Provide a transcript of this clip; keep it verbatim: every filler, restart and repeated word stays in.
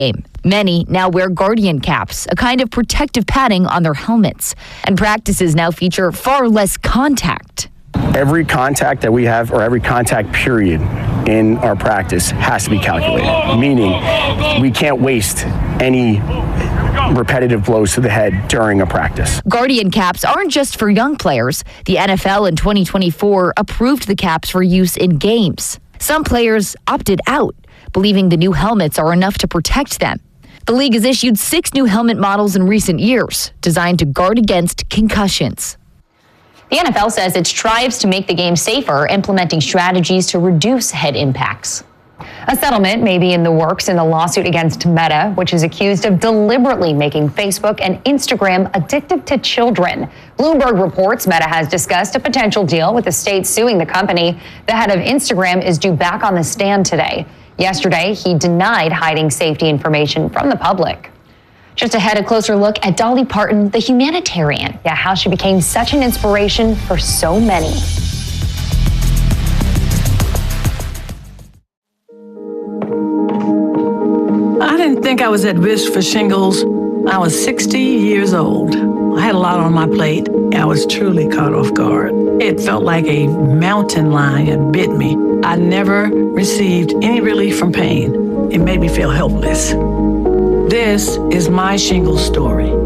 Many now wear Guardian caps, a kind of protective padding on their helmets. And practices now feature far less contact. Every contact that we have, or every contact period in our practice, has to be calculated, meaning we can't waste any repetitive blows to the head during a practice. Guardian caps aren't just for young players. The N F L in twenty twenty-four approved the caps for use in games. Some players opted out, believing the new helmets are enough to protect them. The league has issued six new helmet models in recent years, designed to guard against concussions. The N F L says it strives to make the game safer, implementing strategies to reduce head impacts. A settlement may be in the works in a lawsuit against Meta, which is accused of deliberately making Facebook and Instagram addictive to children. Bloomberg reports Meta has discussed a potential deal with the state suing the company. The head of Instagram is due back on the stand today. Yesterday, he denied hiding safety information from the public. Just ahead, a closer look at Dolly Parton, the humanitarian. Yeah, how she became such an inspiration for so many. I didn't think I was at risk for shingles. I was sixty years old. I had a lot on my plate. I was truly caught off guard. It felt like a mountain lion bit me. I never received any relief from pain. It made me feel helpless. This is my shingles story.